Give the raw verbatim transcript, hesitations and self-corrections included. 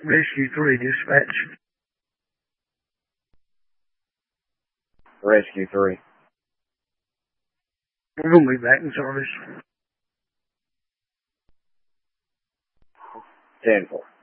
Rescue three, dispatch. Rescue three. We're going to be back in service. ten four.